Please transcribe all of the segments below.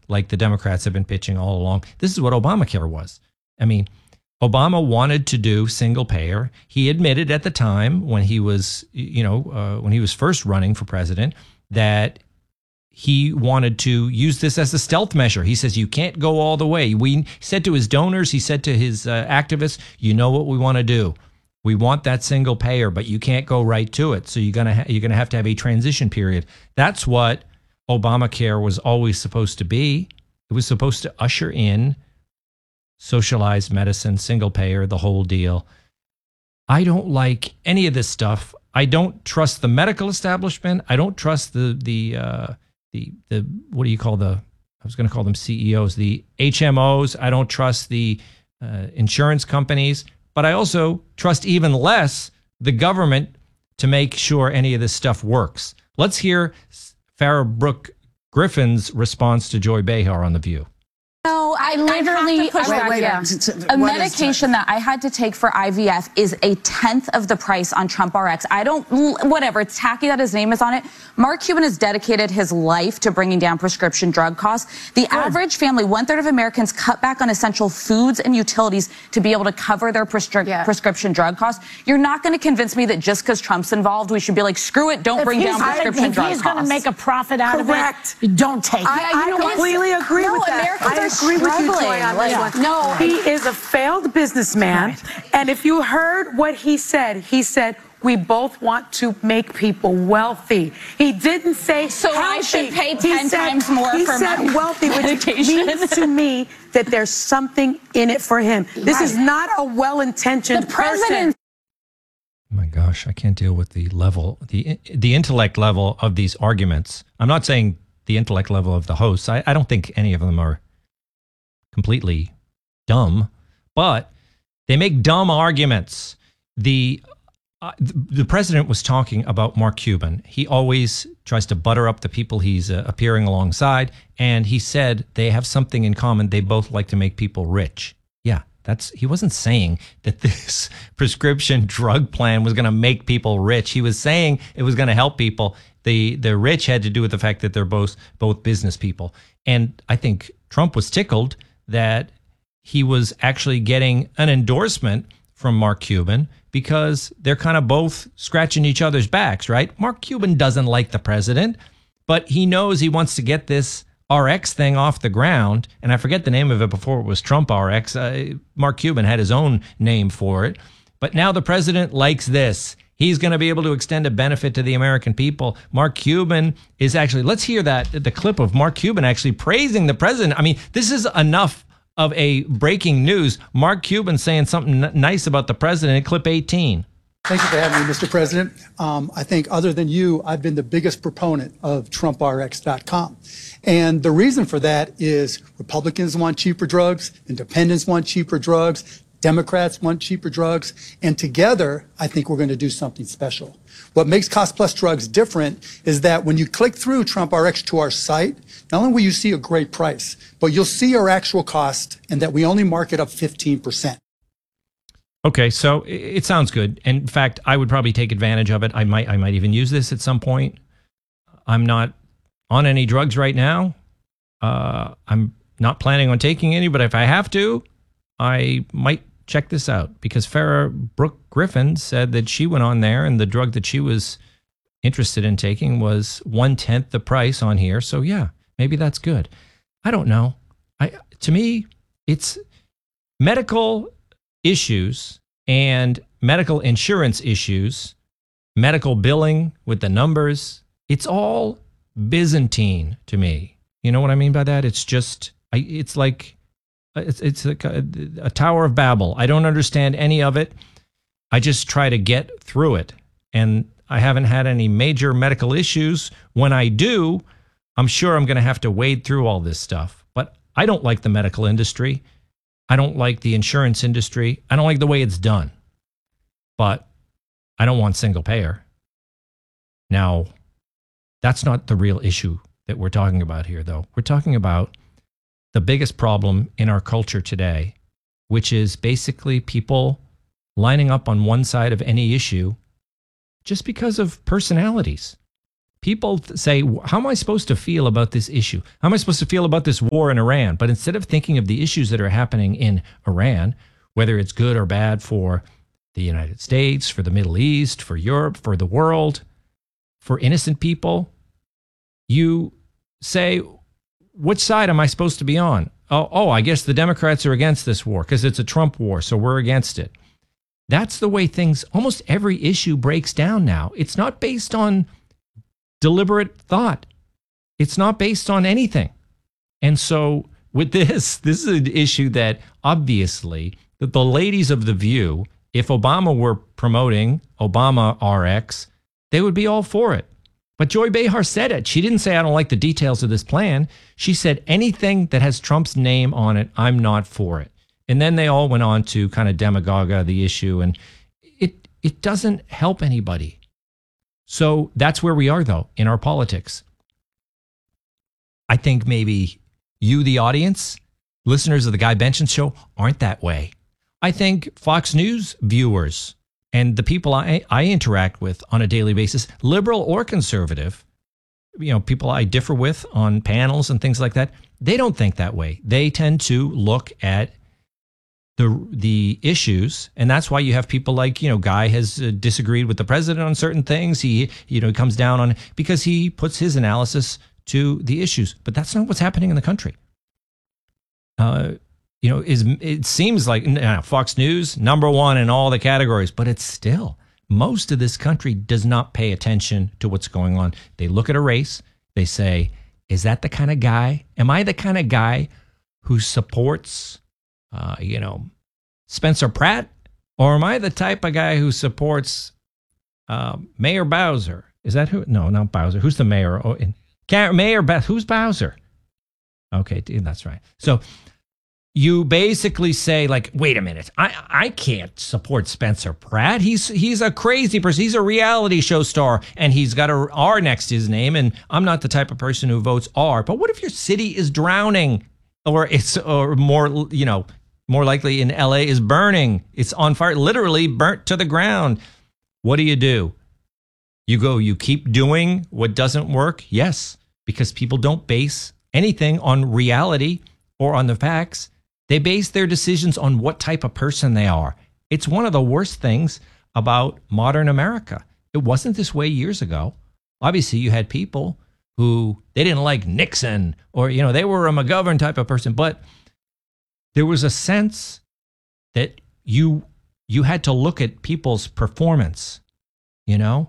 like the Democrats have been pitching all along. This is what Obamacare was. I mean, Obama wanted to do single payer. He admitted at the time when he was, when he was first running for president, that he wanted to use this as a stealth measure. He says, you can't go all the way. He said to his donors, he said to his activists, you know what we want to do. We want that single payer, but you can't go right to it. So you're gonna have to have a transition period. That's what Obamacare was always supposed to be. It was supposed to usher in socialized medicine, single payer, the whole deal. I don't like any of this stuff. I don't trust the medical establishment. I don't trust the what do you call I was going to call them CEOs, the HMOs. I don't trust the insurance companies. But I also trust even less the government to make sure any of this stuff works. Let's hear Farrah Brooke Griffin's response to Joy Behar on The View. No, I literally, a medication that I had to take for IVF is a 1/10 of the price on Trump RX. I don't, whatever, it's tacky that his name is on it. Mark Cuban has dedicated his life to bringing down prescription drug costs. The average family, 1/3 of Americans cut back on essential foods and utilities to be able to cover their prescription drug costs. You're not going to convince me that just because Trump's involved, we should be like, screw it, don't bring down prescription drug costs. If he's going to make a profit out of it, don't take it. I completely agree with that. I agree with you, Joy, on this one. No, he is a failed businessman, and if you heard what he said, we both want to make people wealthy. He didn't say so healthy. I should pay 10 times more for my wealthy, medication. Which means to me that there's something in it for him. This is not a well-intentioned person. Oh my gosh, I can't deal with the level, the intellect level of these arguments. I'm not saying the intellect level of the hosts. I don't think any of them are completely dumb, but they make dumb arguments. The president was talking about Mark Cuban. He always tries to butter up the people he's appearing alongside, and he said they have something in common. They both like to make people rich. Yeah, he wasn't saying that this prescription drug plan was going to make people rich. He was saying it was going to help people. The rich had to do with the fact that they're both business people. And I think Trump was tickled that he was actually getting an endorsement from Mark Cuban because they're kind of both scratching each other's backs, right? Mark Cuban doesn't like the president, but he knows he wants to get this RX thing off the ground. And I forget the name of it before it was Trump RX. Mark Cuban had his own name for it. But now the president likes this. He's going to be able to extend a benefit to the American people. Mark Cuban is actually, let's hear the clip of Mark Cuban actually praising the president. I mean, this is enough of a breaking news. Mark Cuban saying something nice about the president, clip 18. Thank you for having me, Mr. President. I think other than you, I've been the biggest proponent of TrumpRx.com. And the reason for that is Republicans want cheaper drugs, independents want cheaper drugs, Democrats want cheaper drugs, and together, I think we're going to do something special. What makes Cost Plus Drugs different is that when you click through Trump RX to our site, not only will you see a great price, but you'll see our actual cost and that we only mark it up 15%. Okay, so it sounds good. In fact, I would probably take advantage of it. I might even use this at some point. I'm not on any drugs right now. I'm not planning on taking any, but if I have to, I might check this out because Farrah Brooke Griffin said that she went on there and the drug that she was interested in taking was 1/10 the price on here. So yeah, maybe that's good. I don't know. To me, it's medical issues and medical insurance issues, medical billing with the numbers. It's all Byzantine to me. You know what I mean by that? It's just, it's like a Tower of Babel. I don't understand any of it. I just try to get through it. And I haven't had any major medical issues. When I do, I'm sure I'm going to have to wade through all this stuff. But I don't like the medical industry. I don't like the insurance industry. I don't like the way it's done. But I don't want single payer. Now, that's not the real issue that we're talking about here, though. We're talking about the biggest problem in our culture today, which is basically people lining up on one side of any issue just because of personalities. people say, how am I supposed to feel about this issue? How am I supposed to feel about this war in Iran? But instead of thinking of the issues that are happening in Iran, whether it's good or bad for the United States, for the Middle East, for Europe, for the world, for innocent people, you say, which side am I supposed to be on? Oh, I guess the Democrats are against this war because it's a Trump war, so we're against it. That's the way things, almost every issue breaks down now. It's not based on deliberate thought. It's not based on anything. And so with this is an issue that obviously the ladies of The View, if Obama were promoting Obama RX, they would be all for it. But Joy Behar said it. She didn't say, I don't like the details of this plan. She said, anything that has Trump's name on it, I'm not for it. And then they all went on to kind of demagogue the issue, and it doesn't help anybody. So that's where we are, though, in our politics. I think maybe you, the audience, listeners of the Guy Benson Show, aren't that way. I think Fox News viewers and the people I interact with on a daily basis, liberal or conservative, people I differ with on panels and things like that, they don't think that way. They tend to look at the issues, and that's why you have people like, Guy has disagreed with the president on certain things. He comes down on, because he puts his analysis to the issues, but that's not what's happening in the country. It seems like Fox News, number one in all the categories, but it's still, most of this country does not pay attention to what's going on. They look at a race, they say, is that the kind of guy? Am I the kind of guy who supports, Spencer Pratt? Or am I the type of guy who supports Mayor Bowser? Is that who? No, not Bowser. Who's the mayor? Mayor Beth. Who's Bowser? Okay, that's right. So you basically say, like, wait a minute, I can't support Spencer Pratt. He's a crazy person. He's a reality show star, and he's got a R next to his name, and I'm not the type of person who votes R. But what if your city is drowning, or more likely in LA is burning? It's on fire, literally burnt to the ground. What do? You keep doing what doesn't work? Yes, because people don't base anything on reality or on the facts. They base their decisions on what type of person they are. It's one of the worst things about modern America. It wasn't this way years ago. Obviously, you had people who, they didn't like Nixon, or, they were a McGovern type of person, but there was a sense that you had to look at people's performance. There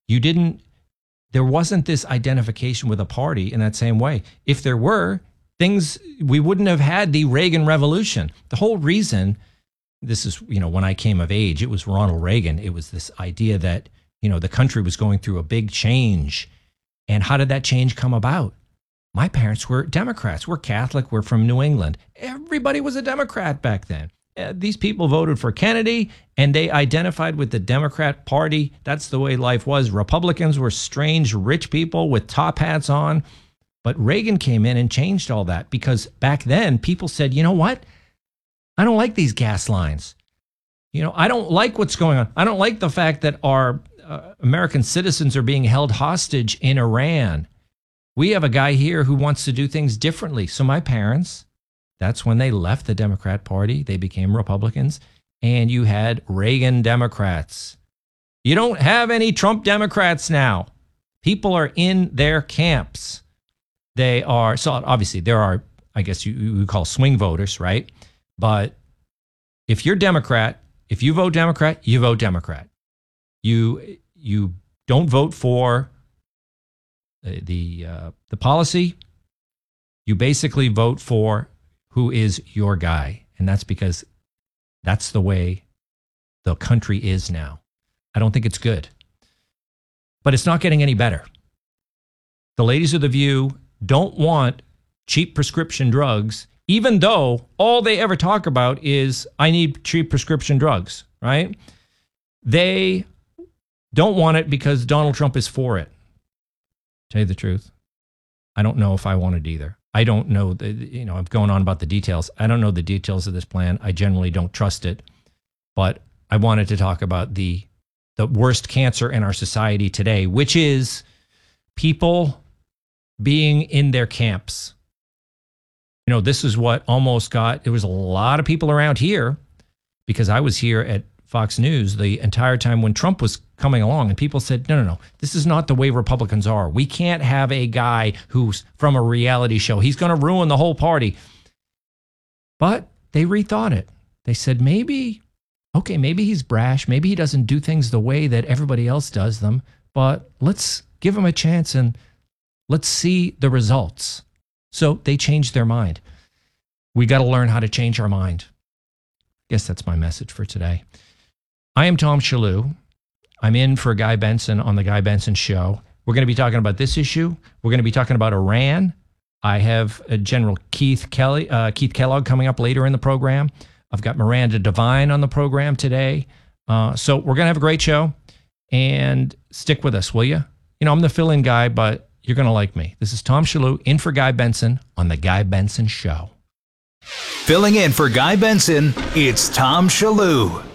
wasn't this identification with a party in that same way. If there were, we wouldn't have had the Reagan Revolution. The whole reason, this is, when I came of age, it was Ronald Reagan. It was this idea that, the country was going through a big change. And how did that change come about? My parents were Democrats. We're Catholic. We're from New England. Everybody was a Democrat back then. These people voted for Kennedy, and they identified with the Democrat Party. That's the way life was. Republicans were strange, rich people with top hats on. But Reagan came in and changed all that, because back then people said, you know what? I don't like these gas lines. I don't like what's going on. I don't like the fact that our American citizens are being held hostage in Iran. We have a guy here who wants to do things differently. So my parents, that's when they left the Democrat Party. They became Republicans, and you had Reagan Democrats. You don't have any Trump Democrats now. People are in their camps. They are, so obviously there are, I guess you would call swing voters, right? But if you're Democrat, if you vote Democrat, you vote Democrat. You don't vote for the policy. You basically vote for who is your guy. And that's because that's the way the country is now. I don't think it's good. But it's not getting any better. The ladies of The View don't want cheap prescription drugs, even though all they ever talk about is, I need cheap prescription drugs, right? They don't want it because Donald Trump is for it. Tell you the truth, I don't know if I want it either. I don't know, I'm going on about the details. I don't know the details of this plan. I generally don't trust it. But I wanted to talk about the worst cancer in our society today, which is people being in their camps. This is what almost got, there was a lot of people around here because I was here at Fox News the entire time when Trump was coming along, and people said, no, this is not the way Republicans are. We can't have a guy who's from a reality show. He's going to ruin the whole party. But they rethought it. They said, maybe he's brash. Maybe he doesn't do things the way that everybody else does them, but let's give him a chance and let's see the results. So they changed their mind. We got to learn how to change our mind. I guess that's my message for today. I am Tom Shalhoub. I'm in for Guy Benson on the Guy Benson Show. We're going to be talking about this issue. We're going to be talking about Iran. I have General Keith Kellogg coming up later in the program. I've got Miranda Devine on the program today. So we're going to have a great show. And stick with us, will you? I'm the fill-in guy, but you're going to like me. This is Tom Shalhoub in for Guy Benson on the Guy Benson Show. Filling in for Guy Benson, it's Tom Shalhoub.